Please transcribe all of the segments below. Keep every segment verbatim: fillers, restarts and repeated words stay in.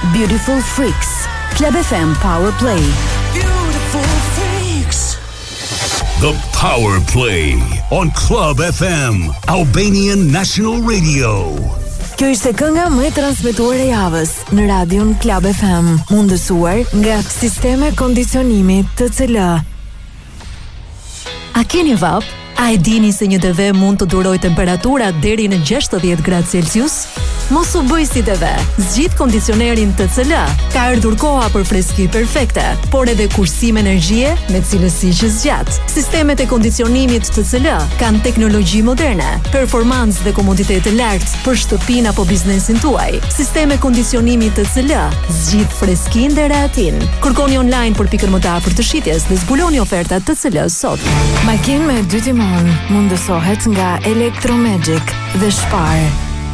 Beautiful Freaks. Club F M Power Play. Beautiful Freaks. The Power Play on Club F M, Albanian National Radio. Kjo ishte kënga më e transmetuar e javës në radion Club F M, mundësuar nga Sisteme Kondicionimi T C L. A keni vap? A e dini se një T V mund të duroj temperatura deri në gjashtëdhjetë gradë Celsius? Mos u bëj si T V. Zgjidh kondicionerin T C L. Ka ardhur koha për freski perfekte, por edhe kursim energjie me cilësi që zgjat. Sistemet e kondicionimit T C L kanë teknologji moderne, performancë dhe komoditet të lartë për shtëpinë apo biznesin tuaj. Sisteme kondicionimi T C L zgjidh freskinë dhe rehatin. Kërkoni online për pikën më të afërt të shitjes dhe zbuloni ofertat T C L sot. Makinë me dy timon mundësohet nga Electromagic dhe Spar.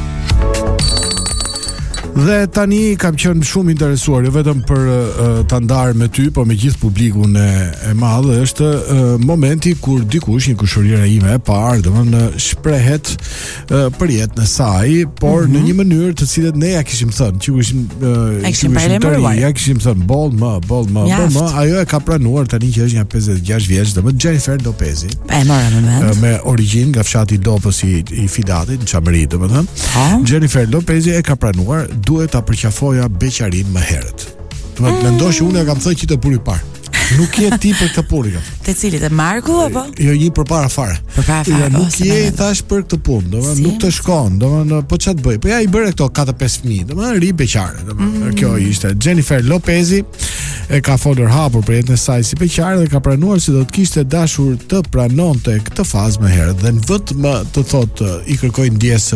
Dhe tani kam qenë shumë interesuar jo vetëm për uh, ta ndarë me ty, por me gjithë publikun e, e madh, është uh, momenti kur dikush, një kushërira ime e parë, domethënë shprehet uh, për jetën e saj, por mm-hmm. në një mënyrë të cilët ne ja kishim thënë, që kishim uh, kishim parë, ja kishim thënë boll më, boll më, boll më, ajo e ka pranuar tani që është një pesëdhjetë e gjashtë vjeç, domethënë Jennifer Lopezi. E mora në mend. Uh, me origjinë nga fshati Lopës i, i Fidatit në Çamëri, domethënë. Jennifer Lopezi e ka pranuar duhet ta përqafoja beqarin më herët. Do të mm. mendosh unë e kam thënë që të puri parë. Nuk je ti për këtë punë. Te cilit e Marku apo? Jo, një përpara fare. Përpara fare. Ja, nuk je i thash për këtë punë, domethënë nuk të shkon, domethënë po ç'a të bëj? Po ja i bëre këto katër pesë fëmijë, domethënë ri beqare, domethënë mm. kjo ishte Jennifer Lopezi e ka folur hapur për jetën e saj si beqare dhe ka pranuar se do të kishte dashur të pranonte këtë fazë më herët dhe në vend më të thotë i kërkoi ndjes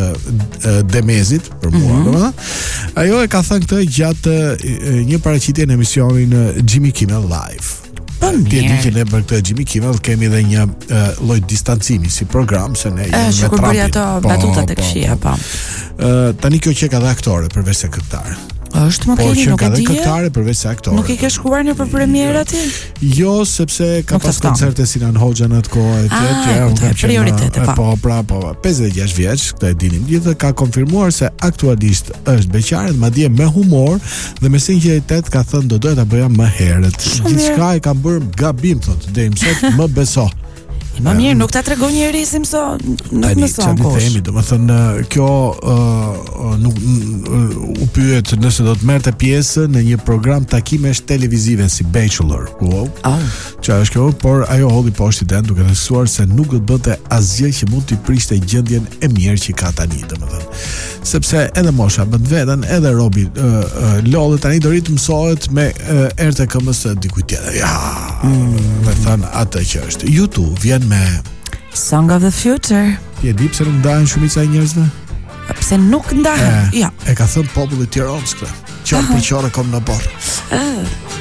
Demezit për mua, mm-hmm. domethënë. Ajo e ka thënë këtë gjatë një paraqitje në emisionin Jimmy Kimmel Live. Ti e di që ne për këtë Jimmy Kimmel kemi edhe një uh, lloj distancimi si program se ne jemi me Trumpin. Ato batutat e këshia, po. Uh, tani kjo që ka dhe aktore përveç se këngëtare. Është më keni, nuk e di. Po që ka dhe këngëtare përveç se aktore. Nuk i ke shkuar në për premierë aty? Jo, sepse ka pas koncerte si Sinan Hoxha në atë kohë e tjetër, prioritete, po. Po, pra, po, pesëdhjetë e gjashtë vjeç, këtë e dinim gjithë, ka konfirmuar se aktualisht është beqare, madje me humor dhe me sinqeritet ka thënë do doja ta bëja më herët. Gjithçka e kam bërë gabim, thotë, deri më sot më beso. Më mirë, nuk ta tregon njëri si mëso, nuk mëson kush. Tani, domethënë kjo uh, nuk uh, u pyet nëse do të merrte pjesë në një program takimesh televizive si Bachelor. Wow. Oh. Çfarë është kjo? Por ajo holli poshtë den duke thësuar se nuk do të bëte asgjë që mund t'i prishte gjendjen e mirë që ka tani, domethënë. Sepse edhe mosha bën veten, edhe Robi uh, uh, lodhe tani do rit mësohet me uh, erë të këmbës së dikujt tjetër. Ja. Mm. Me thënë atë që është. YouTube vjen me Song of the Future. Ti e di pse nuk ndahen shumica e njerëzve? Pse nuk ndahen? E, ja. E ka thënë populli Tiranës këtë. Qorë për qorë kom në borë. Uh.